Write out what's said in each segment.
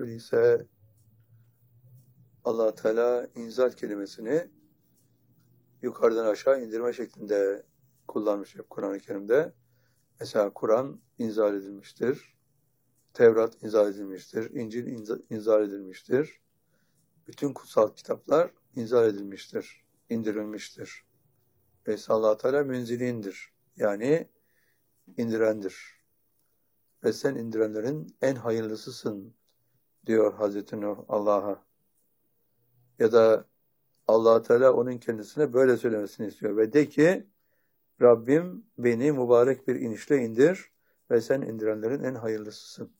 Öyleyse Allah Teala inzal kelimesini yukarıdan aşağı indirme şeklinde kullanmış hep Kur'an-ı Kerim'de. Mesela Kur'an inzal edilmiştir. Tevrat inzal edilmiştir. İncil inzal edilmiştir. Bütün kutsal kitaplar inzal edilmiştir. İndirilmiştir. Ve Allah Teala münzilindir. Yani indirendir. Ve sen indirenlerin en hayırlısısın diyor Hazreti Nuh Allah'a. Ya da Allah Teala onun kendisine böyle söylemesini istiyor. Ve de ki Rabbim beni mübarek bir inişle indir ve sen indirenlerin en hayırlısısın.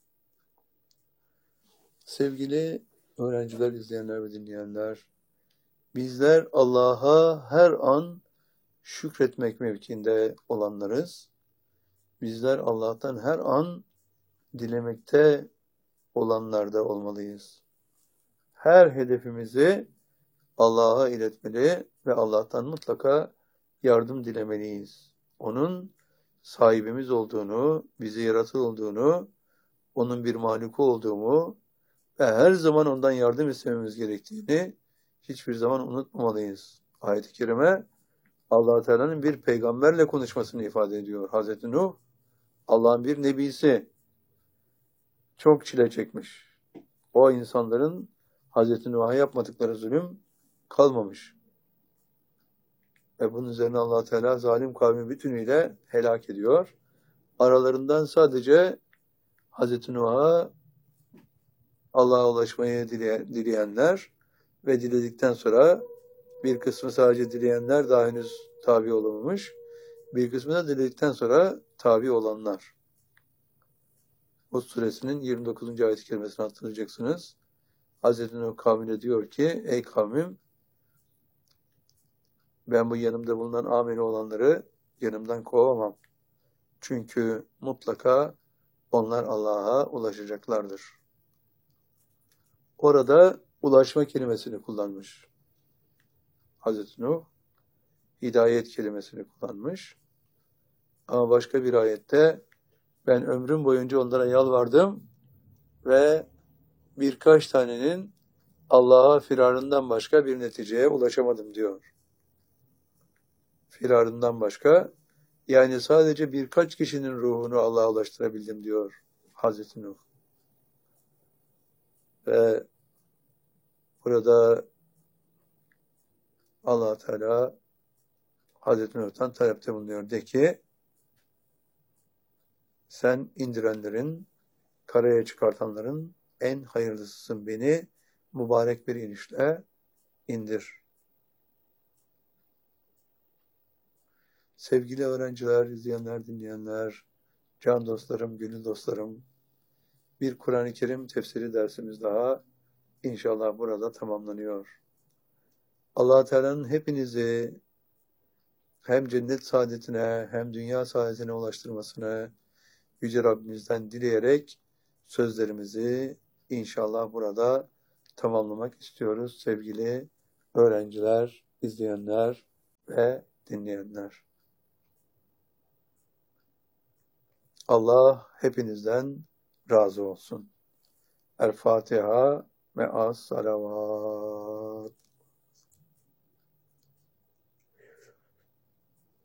Sevgili öğrenciler, izleyenler ve dinleyenler, bizler Allah'a her an şükretmek mevkiinde olanlarız. Bizler Allah'tan her an dilemekte olanlarda olmalıyız. Her hedefimizi Allah'a iletmeli ve Allah'tan mutlaka yardım dilemeliyiz. Onun sahibimiz olduğunu, bizi yaratır olduğunu, onun bir mahluku olduğumu ve her zaman ondan yardım istememiz gerektiğini hiçbir zaman unutmamalıyız. Ayet-i Kerime Allah Teala'nın bir peygamberle konuşmasını ifade ediyor. Hazreti Nuh Allah'ın bir nebisi, çok çile çekmiş. O insanların Hazreti Nuh'a yapmadıkları zulüm kalmamış. Ve bunun üzerine Allah Teala zalim kavmi bütünüyle helak ediyor. Aralarından sadece Hazreti Nuh'a Allah'a ulaşmayı dileyenler ve diledikten sonra bir kısmı sadece dileyenler daha henüz tabi olamamış. Bir kısmı da diledikten sonra tabi olanlar. Hud suresinin 29. ayet-i kerimesini hatırlayacaksınız. Hazreti Nuh kavmine diyor ki, ey kavmim, ben bu yanımda bulunan ameli olanları yanımdan kovamam. Çünkü mutlaka onlar Allah'a ulaşacaklardır. Orada ulaşma kelimesini kullanmış. Hazreti Nuh hidayet kelimesini kullanmış. Ama başka bir ayette ben ömrüm boyunca onlara yalvardım ve birkaç tanenin Allah'a firarından başka bir neticeye ulaşamadım diyor. Firarından başka, yani sadece birkaç kişinin ruhunu Allah'a ulaştırabildim diyor Hazreti Nuh. Ve burada Allah Teala Hazreti Nuh'tan talepte bulunuyor. De ki, sen indirenlerin, karaya çıkartanların en hayırlısısın, beni mübarek bir inişle indir. Sevgili öğrenciler, izleyenler, dinleyenler, can dostlarım, gönül dostlarım, bir Kur'an-ı Kerim tefsiri dersimiz daha inşallah burada tamamlanıyor. Allah Teala'nın hepinizi hem cennet saadetine hem dünya saadetine ulaştırmasını Yüce Rabbimizden dileyerek sözlerimizi inşallah burada tamamlamak istiyoruz sevgili öğrenciler, izleyenler ve dinleyenler. Allah hepinizden razı olsun. El Fatiha ve as salavat.